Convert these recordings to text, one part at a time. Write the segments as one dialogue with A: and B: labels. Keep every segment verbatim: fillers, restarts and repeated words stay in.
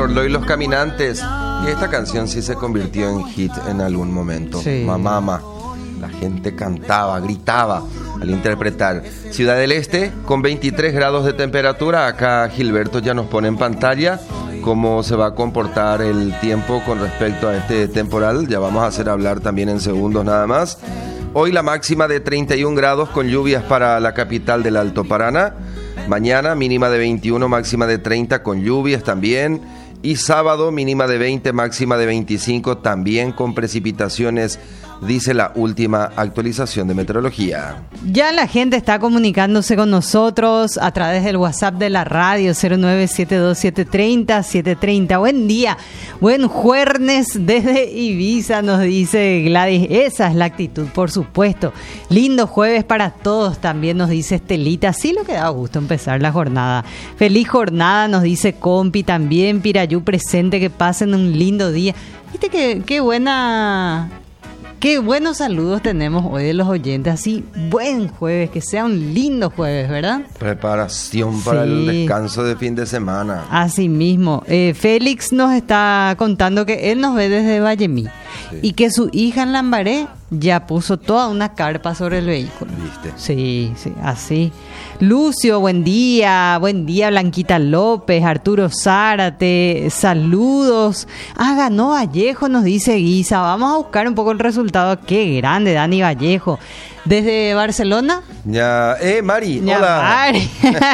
A: Torló y los Caminantes. Y esta canción sí se convirtió en hit en algún momento.
B: Sí.
A: Mamama. La gente cantaba, gritaba al interpretar. Ciudad del Este con veintitrés grados de temperatura. Acá Gilberto ya nos pone en pantalla cómo se va a comportar el tiempo con respecto a este temporal. Ya vamos a hacer hablar también en segundos nada más. Hoy la máxima de treinta y un grados con lluvias para la capital del Alto Paraná. Mañana mínima de veintiuno, máxima de treinta con lluvias también. Y sábado mínima de veinte, máxima de veinticinco también con precipitaciones, dice la última actualización de meteorología.
B: Ya la gente está comunicándose con nosotros a través del WhatsApp de la radio cero nueve siete dos siete tres cero siete tres cero. Buen día, buen jueves desde Ibiza, nos dice Gladys. Esa es la actitud, por supuesto. Lindo jueves para todos, también nos dice Estelita. Sí, lo que da gusto empezar la jornada. Feliz jornada, nos dice Compi también. Pirayú presente, que pasen un lindo día. Viste que qué buena... Qué buenos saludos tenemos hoy de los oyentes. Así, buen jueves, que sea un lindo jueves, ¿verdad?
A: Preparación para
B: Sí.
A: el descanso de fin de semana.
B: Así mismo. Eh, Félix nos está contando que él nos ve desde Vallemí.
A: Sí.
B: Y que su hija en Lambaré ya puso toda una carpa sobre el vehículo.
A: ¿Viste?
B: Sí, sí, así. Lucio, buen día. Buen día, Blanquita López, Arturo Zárate, saludos. Ah, ganó Vallejo, nos dice Guisa. Vamos a buscar un poco el resultado. Qué grande, Dani Vallejo. Desde Barcelona.
A: Ya, eh, Mari,
B: Ya,
A: hola.
B: Mari.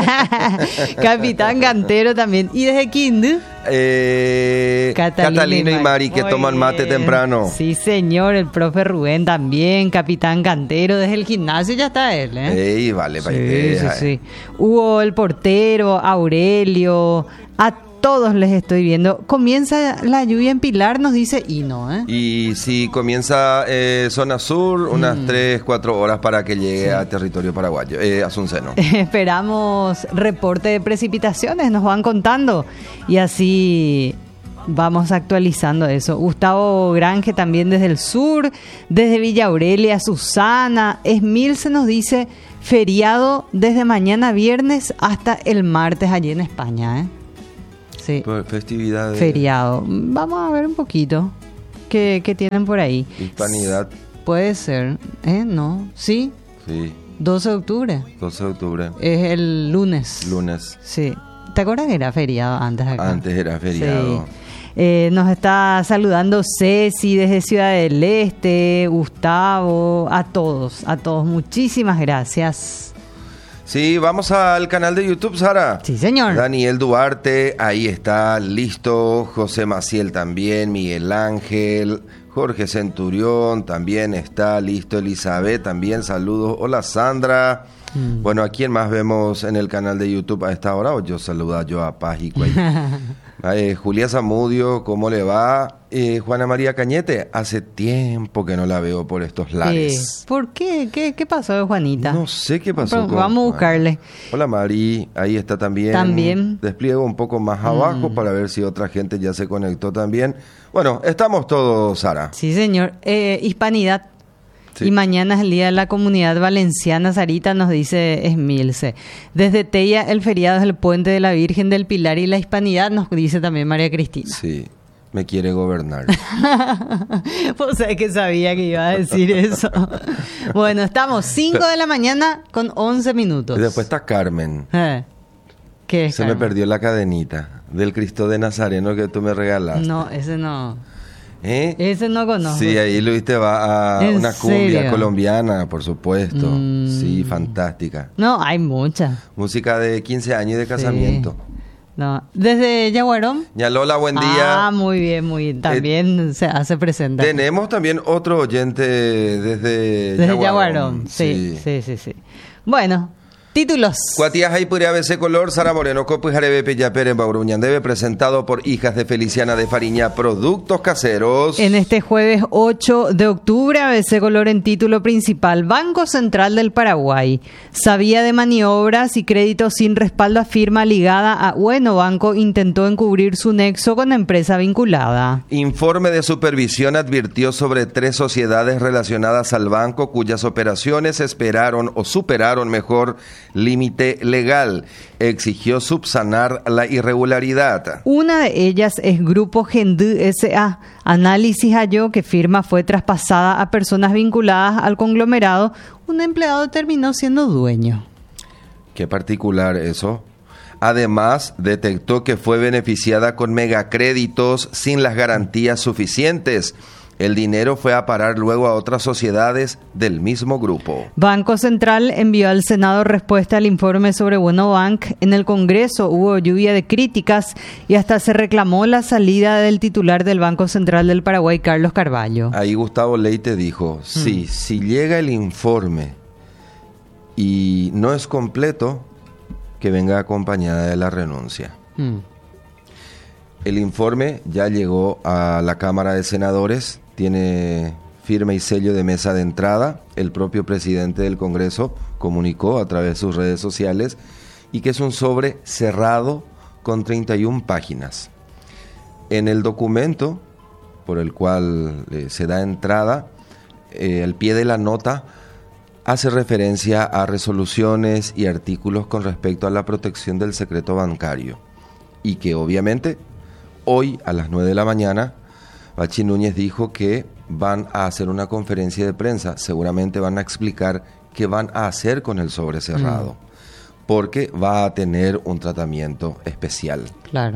B: Capitán Cantero también. Y desde Quindú.
A: Eh,
B: Catalina
A: Catalino y Mari, que
B: Muy
A: toman mate
B: bien.
A: temprano.
B: Sí, señor. El profe Rubén también. Capitán Cantero. Desde el gimnasio ya está él, ¿eh?
A: Ey, vale,
B: Sí,
A: pa'
B: sí,
A: idea,
B: sí.
A: eh.
B: Hugo, el portero, Aurelio, a todos les estoy viendo. Comienza la lluvia en Pilar, nos dice Ino, ¿eh?
A: Y si comienza eh, zona sur, unas
B: Mm.
A: tres, cuatro horas para que llegue
B: Sí.
A: a territorio paraguayo, eh, Asunceno.
B: Esperamos reporte de precipitaciones, nos van contando. Y así vamos actualizando eso. Gustavo Grange también desde el sur, desde Villa Aurelia, Susana. Esmilce nos dice feriado desde mañana viernes hasta el martes allí en España, ¿eh? Sí.
A: Pues, festividades.
B: Feriado. Vamos a ver un poquito qué, qué tienen por ahí.
A: Hispanidad.
B: Puede ser, ¿eh? No. Sí,
A: Sí,
B: doce de octubre.
A: doce de octubre,
B: Es el lunes.
A: lunes.
B: Sí. ¿Te acuerdas que era feriado antes acá?
A: Antes era feriado.
B: Sí. Eh, nos está saludando Ceci desde Ciudad del Este, Gustavo, a todos, a todos. Muchísimas gracias.
A: Sí, vamos al canal de YouTube, Sara.
B: Sí, señor.
A: Daniel Duarte, ahí está, listo. José Maciel también, Miguel Ángel, Jorge Centurión también está listo. Elizabeth también, saludos. Hola, Sandra. Mm. Bueno, ¿a quién más vemos en el canal de YouTube a esta hora? O yo saludo yo a Paz y Cuey. eh, Julia Zamudio, ¿cómo le va? Eh, Juana María Cañete, hace tiempo que no la veo por estos lares.
B: Eh, ¿Por qué? qué? ¿Qué pasó, Juanita?
A: No sé qué pasó.
B: Pero
A: con
B: vamos a buscarle.
A: Juana. Hola, Mari, ahí está también.
B: También.
A: Despliego un poco más abajo mm. para ver si otra gente ya se conectó también. Bueno, estamos todos, Sara.
B: Sí, señor. Eh, Hispanidad.
A: Sí.
B: Y mañana es el Día de la Comunidad Valenciana, Sarita, nos dice Esmilce. Desde Teia, el feriado es el Puente de la Virgen del Pilar y la Hispanidad, nos dice también María Cristina.
A: Sí, me quiere gobernar.
B: Pues sabés que sabía que iba a decir eso. Bueno, estamos cinco de la mañana con once minutos.
A: Y después está Carmen.
B: Eh, ¿Qué es,
A: Se
B: Carmen?
A: me perdió la cadenita del Cristo de Nazareno que tú me regalaste.
B: No, ese no.
A: ¿Eh?
B: Ese no conozco.
A: Sí, ahí Luis te va a
B: ¿En
A: una cumbia
B: serio?
A: colombiana, por supuesto.
B: Mm.
A: Sí, fantástica.
B: No, hay muchas.
A: Música de quince años y de casamiento.
B: Sí. No. Desde Yaguarón.
A: Ya Lola, buen día.
B: Ah, muy bien, muy bien. También eh, se hace presente.
A: Tenemos también otro oyente desde,
B: Desde
A: Yaguarón.
B: Yaguarón. Sí, sí, sí, sí. Bueno, títulos.
A: Cuatías Haipuri A B C Color, Sara Moreno, Copo y Jarebe Pellapere en Bauruñandebe, presentado por Hijas de Feliciana de Fariña, productos caseros.
B: En este jueves ocho de octubre, A B C Color en título principal, Banco Central del Paraguay. Sabía de maniobras y créditos sin respaldo a firma ligada a Bueno Banco, intentó encubrir su nexo con empresa vinculada.
A: Informe de supervisión advirtió sobre tres sociedades relacionadas al banco cuyas operaciones esperaron o superaron mejor límite legal. Exigió subsanar la irregularidad.
B: Una de ellas es Grupo Gendú S A. Análisis halló que firma fue traspasada a personas vinculadas al conglomerado. Un empleado terminó siendo dueño.
A: Qué particular eso. Además, detectó que fue beneficiada con megacréditos sin las garantías suficientes. El dinero fue a parar luego a otras sociedades del mismo grupo.
B: Banco Central envió al Senado respuesta al informe sobre Bueno Bank. En el Congreso hubo lluvia de críticas y hasta se reclamó la salida del titular del Banco Central del Paraguay, Carlos Carvalho.
A: Ahí Gustavo Leite dijo, sí, mm. si llega el informe y no es completo, que venga acompañada de la renuncia. Mm. El informe ya llegó a la Cámara de Senadores, tiene firma y sello de mesa de entrada. El propio presidente del Congreso comunicó a través de sus redes sociales y que es un sobre cerrado con treinta y una páginas. En el documento por el cual eh, se da entrada, eh, al pie de la nota, hace referencia a resoluciones y artículos con respecto a la protección del secreto bancario y que obviamente hoy a las nueve de la mañana Bachi Núñez dijo que van a hacer una conferencia de prensa, seguramente van a explicar qué van a hacer con el sobre cerrado, mm. porque va a tener un tratamiento especial.
B: Claro.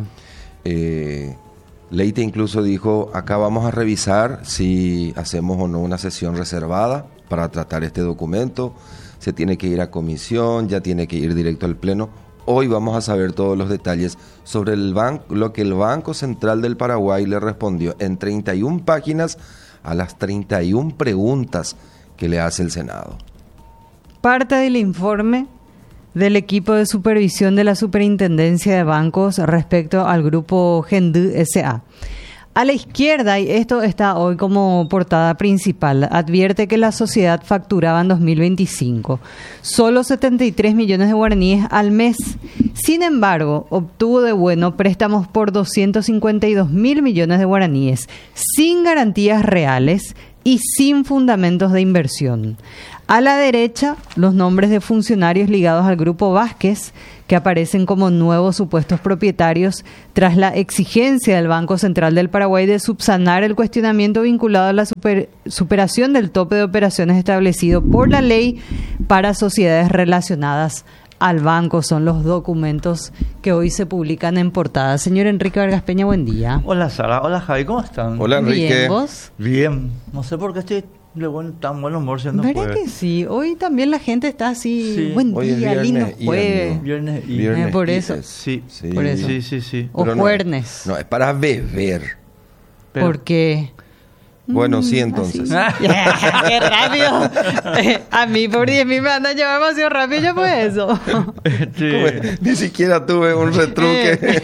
A: Eh, Leite incluso dijo, acá vamos a revisar si hacemos o no una sesión reservada para tratar este documento, se tiene que ir a comisión, ya tiene que ir directo al pleno. Hoy vamos a saber todos los detalles sobre el banco, lo que el Banco Central del Paraguay le respondió en treinta y una páginas a las treinta y una preguntas que le hace el Senado.
B: Parte del informe del equipo de supervisión de la Superintendencia de Bancos respecto al grupo Gendú S A. A la izquierda, y esto está hoy como portada principal, advierte que la sociedad facturaba en dos mil veinticinco solo setenta y tres millones de guaraníes al mes. Sin embargo, obtuvo de bueno préstamos por doscientos cincuenta y dos mil millones de guaraníes, sin garantías reales y sin fundamentos de inversión. A la derecha, los nombres de funcionarios ligados al Grupo Vázquez, que aparecen como nuevos supuestos propietarios tras la exigencia del Banco Central del Paraguay de subsanar el cuestionamiento vinculado a la super, superación del tope de operaciones establecido por la ley para sociedades relacionadas al banco. Son los documentos que hoy se publican en portada. Señor Enrique Vargas Peña, buen día.
C: Hola Sara, hola Javi, ¿cómo están?
A: Hola Enrique.
B: Bien, ¿vos?
C: Bien, no sé por qué estoy de buen, tan buen humor siendo
B: ¿Verdad
C: jueves.
B: que sí? Hoy también la gente está así,
C: Sí.
B: buen
A: Hoy es
B: día,
A: viernes
B: lindo
A: y
B: jueves.
C: Viernes y...
A: Viernes
B: Eh, por
A: y
B: eso.
A: es-
C: Sí,
A: Sí.
B: Por eso.
C: sí, sí, sí.
B: O
A: Pero no,
B: juernes.
A: No, es para beber.
C: Pero-
B: Porque...
A: Bueno,
B: Mm,
A: sí, entonces.
B: así. ¡Qué rápido! Eh, a mí por diez mil me van a llevar demasiado rápido, ya fue eso.
C: Este,
A: Ni siquiera tuve un retruque.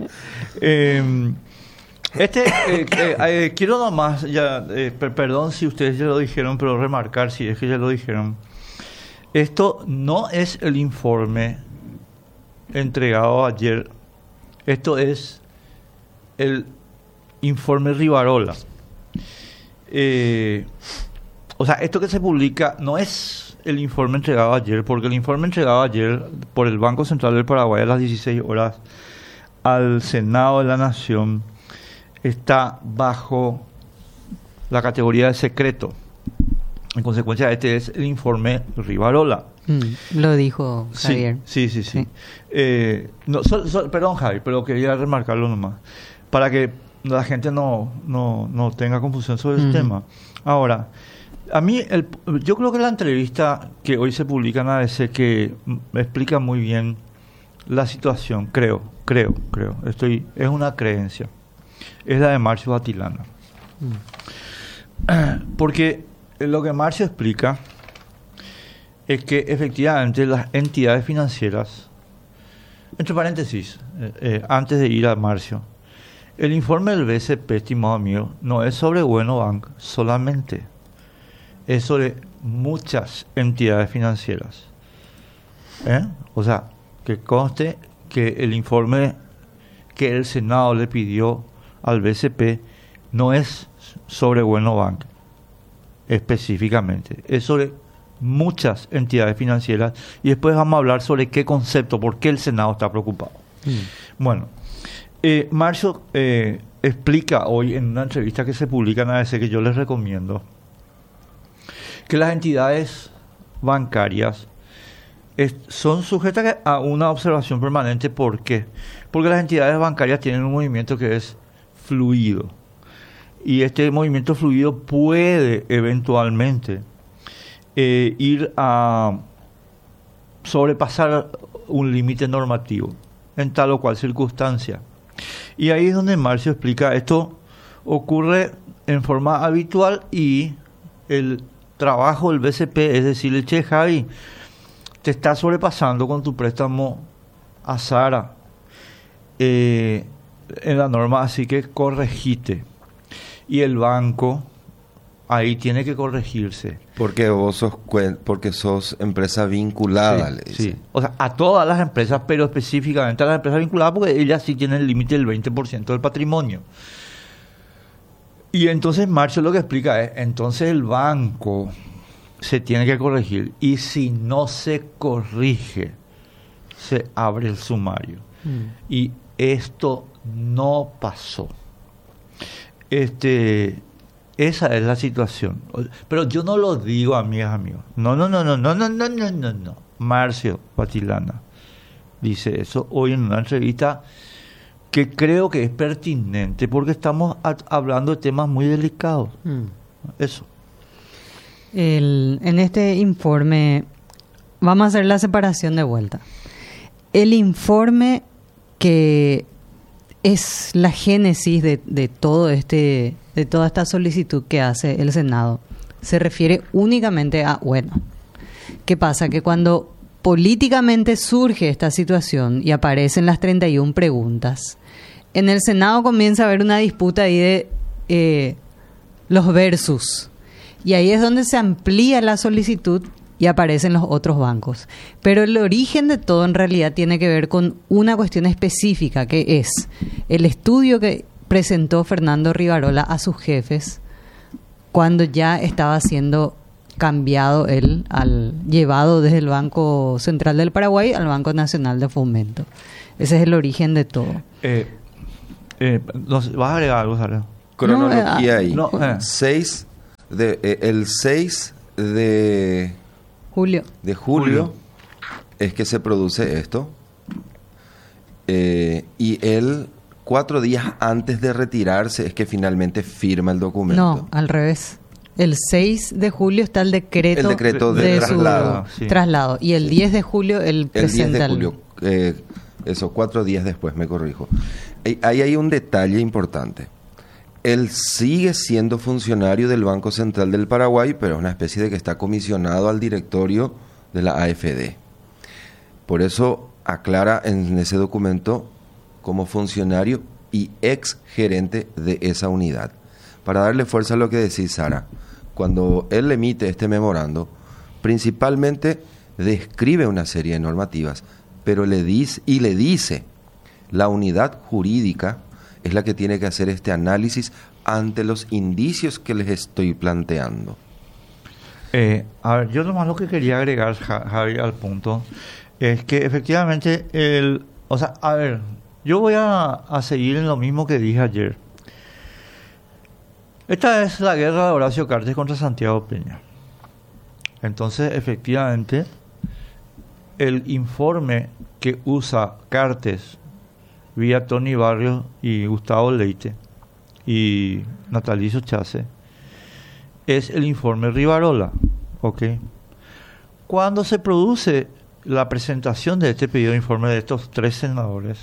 C: eh, este, eh, eh, eh, quiero nomás, ya, eh, per- perdón si ustedes ya lo dijeron, pero remarcar si es que ya lo dijeron. Esto no es el informe entregado ayer. Esto es el informe Rivarola. Eh, o sea, esto que se publica no es el informe entregado ayer, porque el informe entregado ayer por el Banco Central del Paraguay a las dieciséis horas al Senado de la Nación está bajo la categoría de secreto. En consecuencia, este es el informe Rivarola.
B: Mm, lo dijo Javier.
C: Sí, sí, sí. sí.
B: Sí.
C: Eh, no, sol- sol- perdón, Javi, pero quería remarcarlo nomás, para que la gente no, no, no tenga confusión sobre el
B: Ujú.
C: tema. Ahora, a mí, el, yo creo que la entrevista que hoy se publica en A B C que mm, explica muy bien la situación, creo, creo, creo, estoy, es una creencia, es la de Marcio Batilana. Porque lo que Marcio explica es que efectivamente las entidades financieras, entre paréntesis, eh, eh, antes de ir a Marcio, el informe del B C P, estimado mío, no es sobre Bueno Bank solamente, es sobre muchas entidades financieras. ¿Eh? O sea, que conste que el informe que el Senado le pidió al B C P no es sobre Bueno Bank específicamente, es sobre muchas entidades financieras, y después vamos a hablar sobre qué concepto, por qué el Senado está preocupado. Mm. Bueno, eh, Marcio eh, explica hoy en una entrevista que se publica en A B C, que yo les recomiendo, que las entidades bancarias es, son sujetas a una observación permanente. ¿Por qué? Porque las entidades bancarias tienen un movimiento que es fluido, y este movimiento fluido puede eventualmente eh, ir a sobrepasar un límite normativo en tal o cual circunstancia. Y ahí es donde Marcio explica, esto ocurre en forma habitual, y el trabajo del B C P es decirle: che, Javi, te estás sobrepasando con tu préstamo a Sara eh, en la norma, así que corregite. Y el banco ahí tiene que corregirse.
A: Porque vos sos, porque sos empresa vinculada,
C: Sí,
A: le dice.
C: sí. O sea, a todas las empresas, pero específicamente a las empresas vinculadas, porque ellas sí tienen el límite del veinte por ciento del patrimonio. Y entonces Marcio lo que explica es, entonces el banco se tiene que corregir, y si no se corrige, se abre el sumario. Mm. Y esto no pasó. Este, esa es la situación. Pero yo no lo digo, amigas, amigos. No, no, no, no, no, no, no, no, no, no. Marcio Patilana dice eso hoy en una entrevista que creo que es pertinente, porque estamos a, hablando de temas muy delicados. Mm. Eso.
B: El, en este informe vamos a hacer la separación de vuelta. El informe que es la génesis de, de todo este, de toda esta solicitud que hace el Senado, se refiere únicamente a, bueno, ¿qué pasa? Que cuando políticamente surge esta situación y aparecen las treinta y una preguntas, en el Senado comienza a haber una disputa ahí de eh, los versus. Y ahí es donde se amplía la solicitud y aparecen los otros bancos. Pero el origen de todo en realidad tiene que ver con una cuestión específica, que es el estudio que presentó Fernando Rivarola a sus jefes cuando ya estaba siendo cambiado él, al llevado desde el Banco Central del Paraguay al Banco Nacional de Fomento. Ese es el origen de todo.
C: Eh, eh, ¿Vas a agregar algo, Sara?
A: Cronología
B: no, eh,
A: ahí.
C: No, eh.
A: Seis de, eh, el seis de
B: julio.
A: de julio, julio es que se produce esto. Eh, y él, cuatro días antes de retirarse, es que finalmente firma el documento.
B: No, al revés. El seis de julio está el decreto,
A: el decreto de,
B: de
A: traslado.
B: Su sí. traslado. Y el sí. diez de julio él presenta
A: el... diez de julio, eh, eso, cuatro días después, me corrijo. Ahí hay un detalle importante. Él sigue siendo funcionario del Banco Central del Paraguay, pero es una especie de que está comisionado al directorio de la A F D. Por eso aclara en ese documento como funcionario y ex gerente de esa unidad. Para darle fuerza a lo que decís, Sara, cuando él emite este memorando, principalmente describe una serie de normativas, pero le dice, y le dice, la unidad jurídica es la que tiene que hacer este análisis ante los indicios que les estoy planteando.
C: Eh, a ver, yo nomás lo que quería agregar, Javi, al punto, es que efectivamente, el, o sea, a ver, yo voy a, a seguir en lo mismo que dije ayer. Esta es la guerra de Horacio Cartes contra Santiago Peña. Entonces, efectivamente, el informe que usa Cartes vía Tony Barrios y Gustavo Leite y Natalicio Chase es el informe Rivarola, ¿ok? Cuando se produce la presentación de este pedido de informe de estos tres senadores,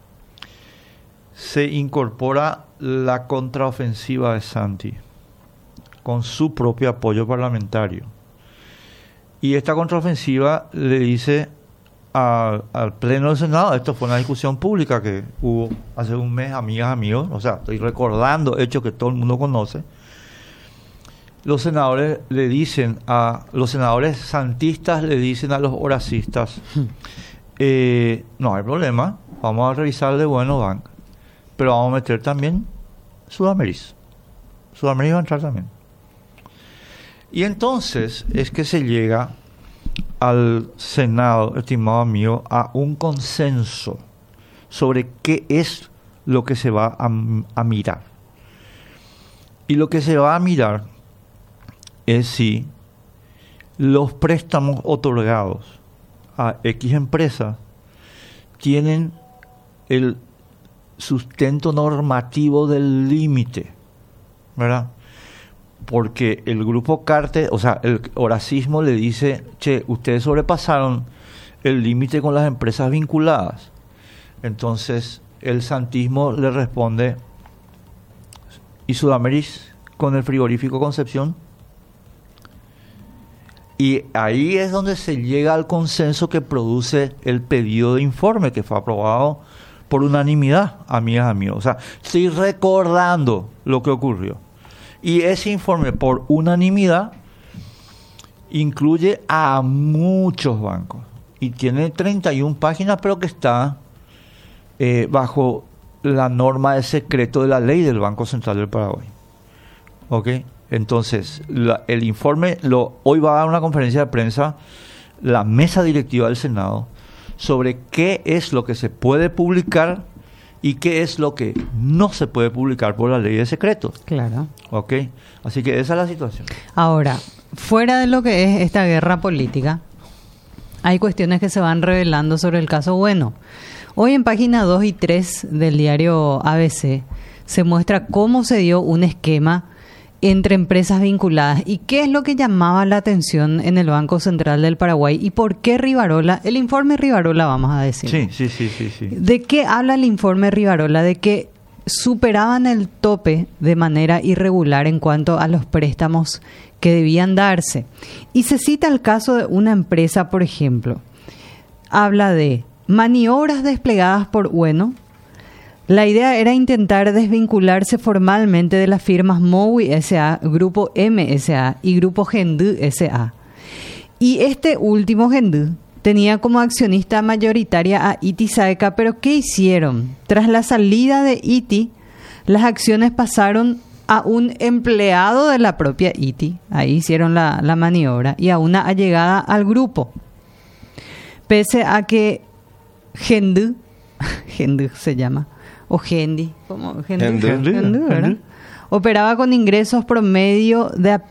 C: se incorpora la contraofensiva de Santi con su propio apoyo parlamentario, y esta contraofensiva le dice A, al Pleno del Senado, esto fue una discusión pública que hubo hace un mes, amigas, amigos, o sea, estoy recordando hechos que todo el mundo conoce. Los senadores le dicen a los senadores santistas, le dicen a los horacistas, eh, no hay problema, vamos a revisar de bueno Bank, pero vamos a meter también Sudamérica. Sudamérica va a entrar también. Y entonces es que se llega al Senado, estimado amigo, a un consenso sobre qué es lo que se va a, a mirar. Y lo que se va a mirar es si los préstamos otorgados a X empresas tienen el sustento normativo del límite, ¿verdad? Porque el grupo Carte, o sea, el Horacismo le dice, che, ustedes sobrepasaron el límite con las empresas vinculadas. Entonces, el Santismo le responde, ¿y Sudameris con el frigorífico Concepción? Y ahí es donde se llega al consenso que produce el pedido de informe que fue aprobado por unanimidad, amigas, amigos. O sea, estoy recordando lo que ocurrió. Y ese informe por unanimidad incluye a muchos bancos. Y tiene treinta y una páginas, pero que está eh, bajo la norma de secreto de la ley del Banco Central del Paraguay. ¿Ok? Entonces, la, el informe, lo, hoy va a dar una conferencia de prensa la mesa directiva del Senado sobre qué es lo que se puede publicar y qué es lo que no se puede publicar por la ley de secretos.
B: Claro.
C: ¿Ok? Así que esa es la situación.
B: Ahora, fuera de lo que es esta guerra política, hay cuestiones que se van revelando sobre el caso Bueno. Hoy en página dos y tres del diario A B C se muestra cómo se dio un esquema entre empresas vinculadas y qué es lo que llamaba la atención en el Banco Central del Paraguay y por qué Rivarola, el informe Rivarola vamos a decir.
C: Sí, sí, sí, sí, sí.
B: ¿De qué habla el informe Rivarola? De que superaban el tope de manera irregular en cuanto a los préstamos que debían darse. Y se cita el caso de una empresa, por ejemplo. Habla de maniobras desplegadas por Bueno. La idea era intentar desvincularse formalmente de las firmas Mowi S A, Grupo M S A y Grupo Gendú S A. Y este último, Gendú, tenía como accionista mayoritaria a I T I Saeca, pero ¿qué hicieron? Tras la salida de I T I, las acciones pasaron a un empleado de la propia I T I, ahí hicieron la, la maniobra, y a una allegada al grupo. Pese a que Gendú, Gendú se llama, o Gendi, ¿cómo? Gendú,
A: Gendú.
B: Gendú, ¿verdad? Operaba con ingresos promedio de